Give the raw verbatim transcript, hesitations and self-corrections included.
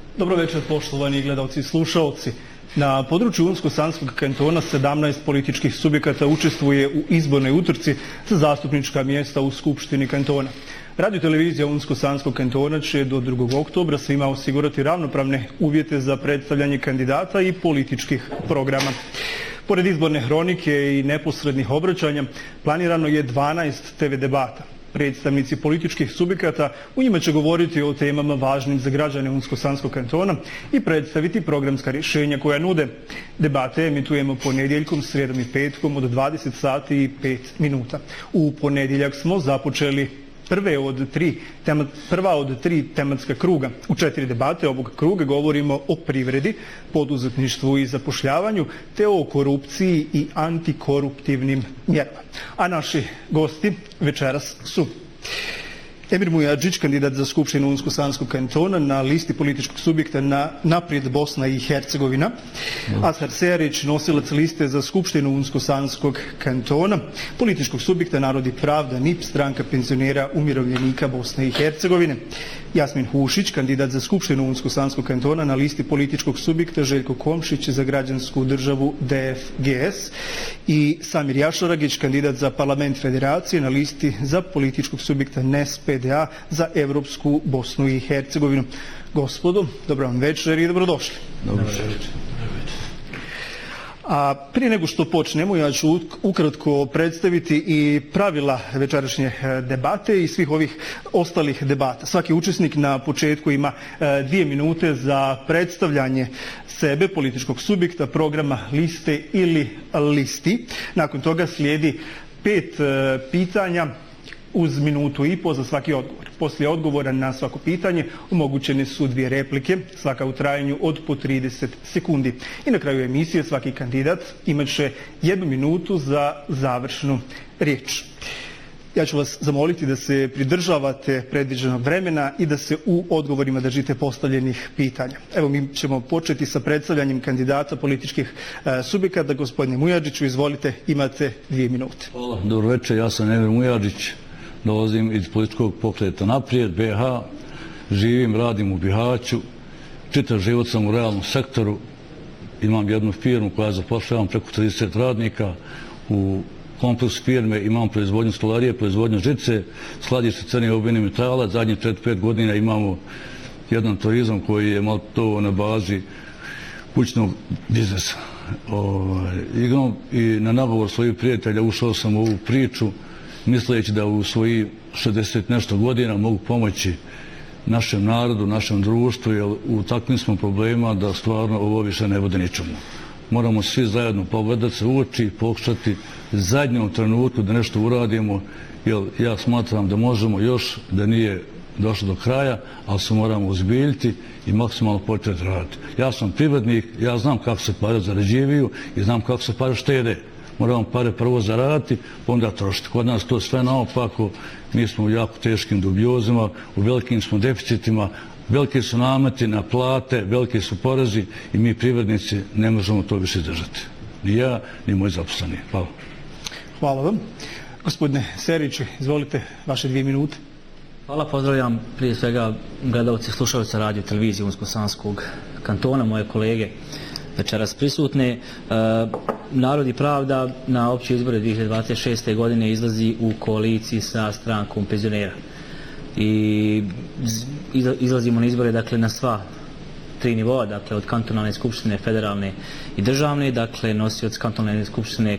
Dobro večer, poštovani gledalci i slušalci. Na području Unsko-Sanskog kantona sedamnaest političkih subjekata učestvuje u izbornoj utrci za zastupnička mjesta u Skupštini kantona. Radio-televizija Unsko-Sanskog kantona će do drugog oktobra svima osigurati ravnopravne uvjete za predstavljanje kandidata i političkih programa. Pored izborne hronike i neposrednih obraćanja, planirano je dvanaest te ve debata. Predstavnici političkih subjekata u njima će govoriti o temama važnim za građane Unsko-Sanskog kantona i predstaviti programska rješenja koja nude. Debate emitujemo ponedjeljkom, srijedom i petkom od dvadeset sati i pet minuta. U ponedjeljak smo započeli Prve od tri, tema, prva od tri tematska kruga. U četiri debate ovog kruga govorimo o privredi, poduzetništvu i zapošljavanju, te o korupciji i antikoruptivnim mjerama. A naši gosti večeras su Emir Mujadžić, kandidat za Skupštinu Unsko-Sanskog kantona na listi političkog subjekta na Naprijed Bosna i Hercegovina. Ashar Sejarić, nosilac liste za Skupštinu Unsko-Sanskog kantona, političkog subjekta Narod i pravda, N I P, stranka penzionera umirovljenika Bosne i Hercegovine. Jasmin Hušić, kandidat za Skupštinu Unsko-Sanskog kantona na listi političkog subjekta Željko Komšić za građansku državu D F G S. I Samir Jašaragić, kandidat za Parlament Federacije na listi za političkog subjekta N E S P D A za Evropsku Bosnu i Hercegovinu. Gospodo, dobro vam večer i dobrodošli. Dobro večer. A prije nego što počnemo, ja ću ukratko predstaviti i pravila večerašnje debate i svih ovih ostalih debata. Svaki učesnik na početku ima dvije minute za predstavljanje sebe, političkog subjekta, programa, liste ili listi. Nakon toga slijedi pet pitanja uz minutu i po za svaki odgovor. Poslije odgovora na svako pitanje omogućene su dvije replike, svaka u trajanju od po trideset sekundi. I na kraju emisije svaki kandidat imat će jednu minutu za završnu riječ. Ja ću vas zamoliti da se pridržavate predviđenog vremena i da se u odgovorima držite postavljenih pitanja. Evo, mi ćemo početi sa predstavljanjem kandidata političkih e, subjekata. Gospodine Mujadžiću, izvolite, imate dvije minute. Hvala, dobro večer, ja sam Emir Mujadžić. Dolazim iz političkog pokreta Naprijed, B H, živim, radim u Bihaću, čitav život sam u realnom sektoru, imam jednu firmu koja zapošljavam preko trideset radnika, u kompleksu firme imam proizvodnju stolarije, proizvodnju žice, skladište crnih obijenih metala, zadnjih četiri pet godina imamo jedan turizam koji je malo to na bazi kućnog biznesa. I na nagovor svojih prijatelja ušao sam u ovu priču, misleći da u svojih šezdeset nešto godina mogu pomoći našem narodu, našem društvu, jer u takvim smo problema da stvarno ovo više ne bude ničemu. Moramo svi zajedno pogledati se u oči i pokušati zadnjom trenutku da nešto uradimo, jer ja smatram da možemo još, da nije došlo do kraja, ali se moramo uzbiljiti i maksimalno početi raditi. Ja sam privrednik, ja znam kako se pare zarađivaju i znam kako se pare štede. Moramo pare prvo zaraditi, pa onda trošiti. Kod nas to sve naopako, mi smo u jako teškim dubiozima, u velikim smo deficitima, velike su nameti na plate, velike su porezi i mi privrednici ne možemo to više držati. Ni ja, ni moji zaposleni. Hvala. Hvala vam. Gospodine Serić, izvolite, vaše dvije minute. Hvala, pozdravljam prije svega gledalci, slušalci radio televizije Unsko-Sanskog kantona, moje kolege večeras prisutne. E, Narod i pravda na opće izbore dvije hiljade dvadeset šeste. godine izlazi u koaliciji sa strankom penzionera. I izlazimo na izbore, dakle, na sva tri nivoa, dakle, od kantonalne skupštine, federalne i državne. Dakle, nosioc kantonalne skupštine